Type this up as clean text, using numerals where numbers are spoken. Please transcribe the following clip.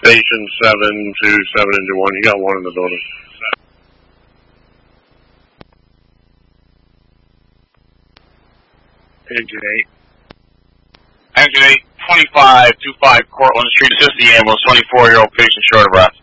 Station 727 into 1. You got one in the building. Engine 8. Engine 8, 2525 Cortlandt Street. Assist the ambulance. 24-year-old patient short of breath.